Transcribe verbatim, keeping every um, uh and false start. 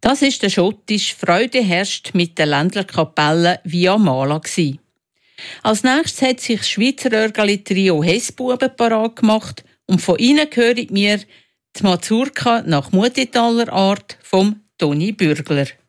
Das ist der schottische «Freude herrscht» mit der Ländlerkapelle Via Mala gsi. Als nächstes hat sich das Schweizer Örgeli-Trio Hessbuben parat gemacht und von ihnen hören wir die Mazurka nach Mutigtaler Art vom Toni Bürgler.